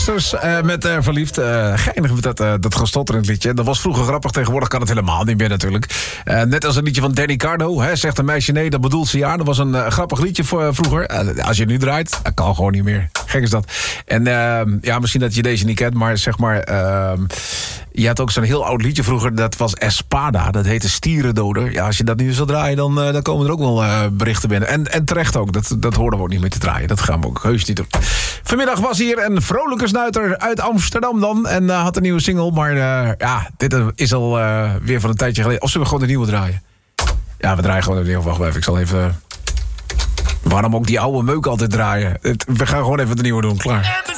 Met Verliefd. Geinig met dat gestotterend liedje. Dat was vroeger grappig, tegenwoordig kan het helemaal niet meer natuurlijk. Net als een liedje van Danny Cardo. Zegt een meisje nee, dat bedoelt ze ja. Dat was een grappig liedje vroeger. Als je het nu draait, dat kan gewoon niet meer. Gek is dat. En misschien dat je deze niet kent, maar zeg maar... je had ook zo'n heel oud liedje vroeger, dat was Espada. Dat heette Stierendoder. Ja, als je dat nu zou draaien, dan komen er ook wel berichten binnen. En terecht ook, dat hoorden we ook niet meer te draaien. Dat gaan we ook heus niet doen. Vanmiddag was hier een vrolijke snuiter uit Amsterdam dan. En had een nieuwe single, maar dit is al weer van een tijdje geleden. Of zullen we gewoon de nieuwe draaien? Ja, we draaien gewoon de nieuwe. Wacht even, ik zal even... Waarom ook die oude meuk altijd draaien? We gaan gewoon even de nieuwe doen, klaar.